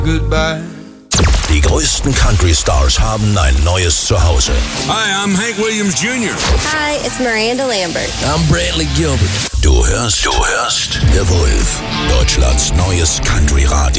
Goodbye. Die größten Country-Stars haben ein neues Zuhause. Hi, I'm Hank Williams Jr. Hi, it's Miranda Lambert. I'm Bradley Gilbert. Du hörst The Wolf, Deutschlands neues Country-Radio.